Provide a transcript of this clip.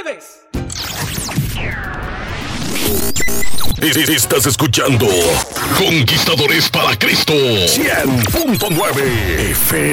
Nieves. Estás escuchando Conquistadores para Cristo 100.9 FM.